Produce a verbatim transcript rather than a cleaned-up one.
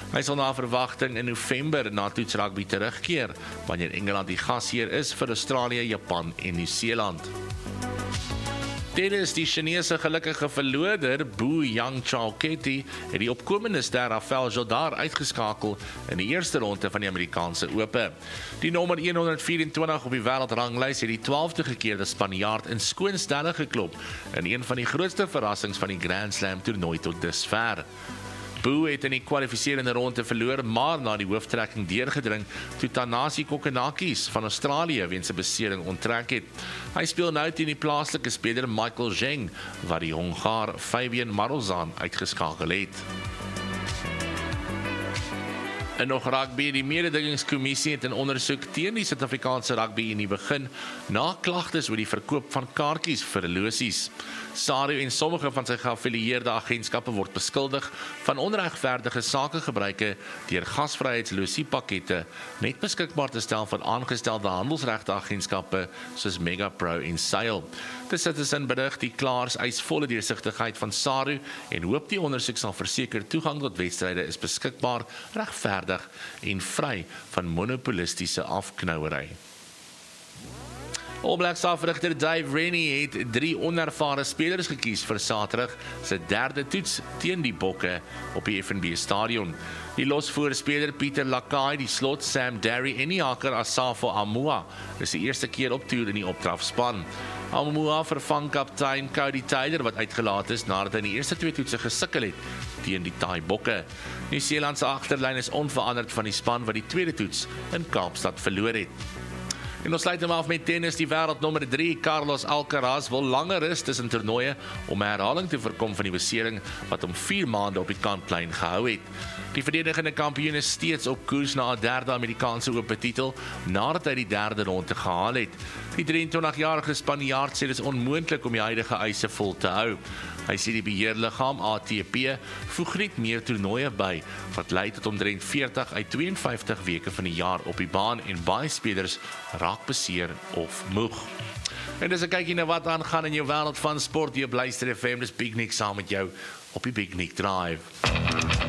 Hy sal na verwagting in November na toetsrugby terugkeer, wanneer Engeland die gasheer is vir Australië, Japan en Nieu-Seeland. Tennis, die Chinese gelukkige verloder, Bu Yang Chao Ketty, het die opkomende ster Rafael Jodar uitgeskakel in die eerste ronde van die Amerikaanse Ope. Die nommer honderd vyf-en-twintig op die wêreldranglys het die twaalfde gekeerde Spanjaard in skoon stelle geklop in een van die grootste verrassings van die Grand Slam toernooi tot dusver. Bu het in die kwalifiserende ronde verloor, maar na die hooftrekking deurgedring toe Thanasi Kokkinakis van Australië weens 'n besering onttrek het. Hy speel nou teen die plaaslike speler Michael Zheng, wat die Hongaar Fabian Marozsan uitgeskakel het. En nog rugby, die mededingingskommissie het 'n ondersoek teen die Suid-Afrikaanse rugby-unie begin na klagtes oor die verkoop van kaartjies vir losies. SARU en sommige van sy geaffilieerde agentskappe word beskuldig van onregverdige sakegebruike deur gasvryheidslosie-pakkette net beskikbaar te stel van aangestelde handelsregte agentskappe soos Megapro en Sail. Die Citizen berig die klaars eis volle deursigtigheid van SARU en hoop die ondersoek sal verseker toegang tot wedstryde is beskikbaar, regverdig en vry van monopolistiese afknouery. All Blacks afrigter Dave Rennie het drie onervare spelers gekies vir Saterdag se derde toets teen die Bokke op die F N B stadion. Die losvoerspeler Pieter Lakai, die slot Sam Darry en die haker Asafo Amua is die eerste keer op toer in die opdrafspan. Amua vervang kaptein Cody Taylor wat uitgelaat is nadat hy in die eerste twee toetse gesukkel het teen die Thai Bokke. Nieu-Seeland se agterlyn is onveranderd van die span wat die tweede toets in Kaapstad verloor het. En ons sluit hem af met tennis, die wêreld nommer drie, Carlos Alcaraz, wil langer rus tussen toernooie om 'n herhaling te voorkom van die besering wat hom vier maande op die kantlyn gehou het. Die verdedigende kampioen is steeds op koers na 'n derde Amerikaanse Ope titel nadat hy die derde ronde gehaal het. Die drieëntwintigjarige Spanjaard sê dit is onmoontlik om die huidige eise vol te hou. Hy sê die beheerliggaam A T P voeg net meer toernooie by, wat lei tot omtrent veertig uit twee en vyftig weke van die jaar op die baan en baie spelers raak beseer of moeg. En dis 'n kykie na wat aangaan in jou wêreld van sport. Jy bluister F M, dis Big Nick saam met jou op die Big Nick Drive.